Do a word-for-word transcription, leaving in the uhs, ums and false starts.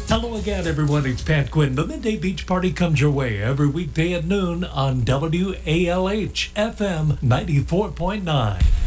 Hello again, everyone. It's Pat Quinn. The Midday Beach Party comes your way every weekday at noon on W A L H F M ninety-four point nine.